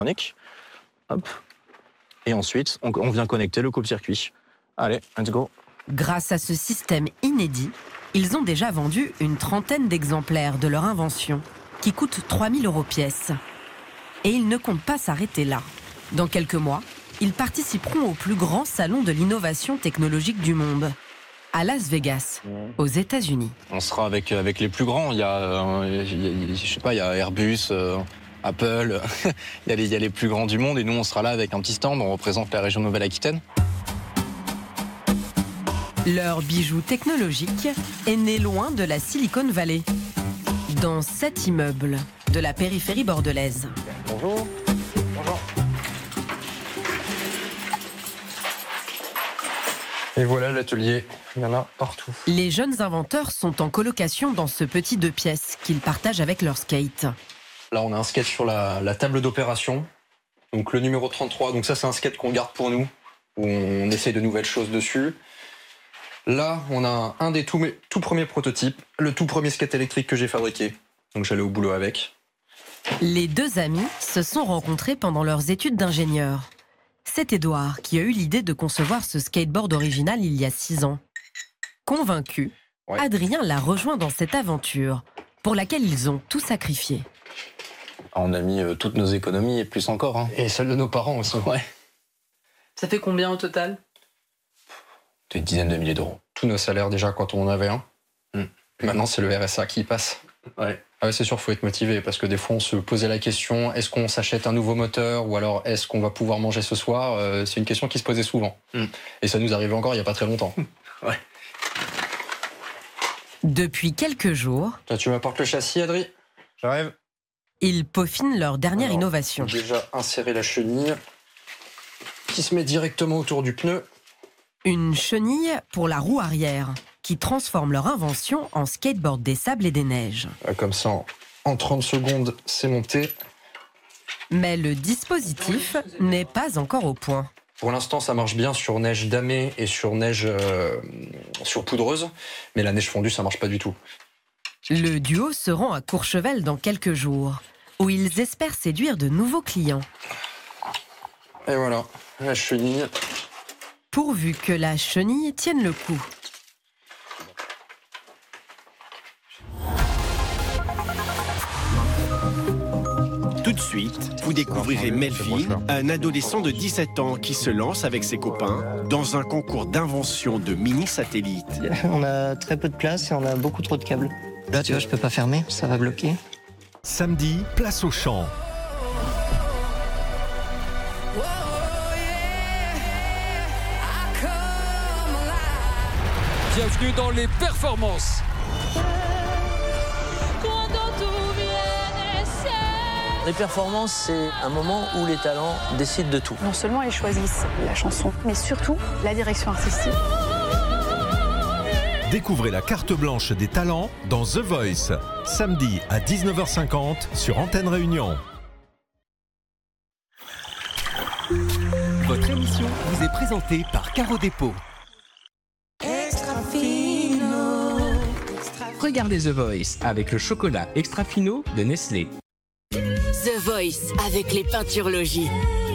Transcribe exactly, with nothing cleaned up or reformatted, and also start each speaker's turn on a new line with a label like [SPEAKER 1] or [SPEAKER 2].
[SPEAKER 1] électronique. Hop. Et ensuite, on, on vient connecter le coupe-circuit. Allez, let's go.
[SPEAKER 2] Grâce à ce système inédit, ils ont déjà vendu une trentaine d'exemplaires de leur invention, qui coûte trois mille euros pièce. Et ils ne comptent pas s'arrêter là. Dans quelques mois, ils participeront au plus grand salon de l'innovation technologique du monde, à Las Vegas, aux États-Unis.
[SPEAKER 1] On sera avec, avec les plus grands. Il y a, euh, il y a, je sais pas, il y a Airbus, euh, Apple, il, y a les, il y a les plus grands du monde. Et nous, on sera là avec un petit stand. On représente la région Nouvelle-Aquitaine.
[SPEAKER 2] Leur bijou technologique est né loin de la Silicon Valley, dans cet immeuble de la périphérie bordelaise.
[SPEAKER 1] Bonjour. Bonjour.
[SPEAKER 3] Et voilà l'atelier, il y en a partout.
[SPEAKER 2] Les jeunes inventeurs sont en colocation dans ce petit deux pièces qu'ils partagent avec leur skate.
[SPEAKER 3] Là, on a un skate sur la, la table d'opération, donc le numéro trente-trois. Donc ça, c'est un skate qu'on garde pour nous, où on essaie de nouvelles choses dessus. Là, on a un des tout, tout premiers prototypes, le tout premier skate électrique que j'ai fabriqué. Donc j'allais au boulot avec.
[SPEAKER 2] Les deux amis se sont rencontrés pendant leurs études d'ingénieur. C'est Édouard qui a eu l'idée de concevoir ce skateboard original il y a six ans. Convaincu, ouais. Adrien l'a rejoint dans cette aventure, pour laquelle ils ont tout sacrifié.
[SPEAKER 1] On a mis euh, toutes nos économies et plus encore. Hein.
[SPEAKER 3] Et celles de nos parents aussi.
[SPEAKER 1] Ouais.
[SPEAKER 4] Ça fait combien au total?
[SPEAKER 1] Des dizaines de milliers d'euros.
[SPEAKER 3] Tous nos salaires déjà quand on en avait un. Mm. Maintenant, c'est le R S A qui passe.
[SPEAKER 1] Ouais.
[SPEAKER 3] Ah ouais, c'est sûr, il faut être motivé parce que des fois, on se posait la question est-ce qu'on s'achète un nouveau moteur ou alors est-ce qu'on va pouvoir manger ce soir euh, C'est une question qui se posait souvent. Mm. Et ça nous arrivait encore il n'y a pas très longtemps.
[SPEAKER 1] Ouais.
[SPEAKER 2] Depuis quelques jours...
[SPEAKER 3] Toi, tu m'apportes le châssis, Adri? J'arrive.
[SPEAKER 2] Ils peaufinent leur dernière alors, innovation.
[SPEAKER 3] Déjà insérer la chenille qui se met directement autour du pneu.
[SPEAKER 2] Une chenille pour la roue arrière, qui transforme leur invention en skateboard des sables et des neiges.
[SPEAKER 3] Comme ça, en trente secondes, c'est monté.
[SPEAKER 2] Mais le dispositif n'est pas encore au point.
[SPEAKER 3] Pour l'instant, ça marche bien sur neige damée et sur neige euh, sur poudreuse, mais la neige fondue, ça marche pas du tout.
[SPEAKER 2] Le duo se rend à Courchevel dans quelques jours, où ils espèrent séduire de nouveaux clients.
[SPEAKER 3] Et voilà, la chenille.
[SPEAKER 2] Pourvu que la chenille tienne le coup.
[SPEAKER 5] Tout de suite, vous découvrirez Melvin, un adolescent de dix-sept ans qui se lance avec ses copains dans un concours d'invention de mini-satellites.
[SPEAKER 6] On a très peu de place et on a beaucoup trop de câbles. Là, tu vois, je peux pas fermer, ça va bloquer.
[SPEAKER 7] Samedi, place au champ.
[SPEAKER 8] Bienvenue dans les performances.
[SPEAKER 9] Les performances, c'est un moment où les talents décident de tout.
[SPEAKER 10] Non seulement ils choisissent la chanson, mais surtout la direction artistique.
[SPEAKER 7] Découvrez la carte blanche des talents dans The Voice, samedi à dix-neuf heures cinquante sur Antenne Réunion.
[SPEAKER 11] Votre émission vous est présentée par Caro Dépôt. Regardez The Voice avec le chocolat extra fino de Nestlé.
[SPEAKER 12] The Voice avec les peintures Logis.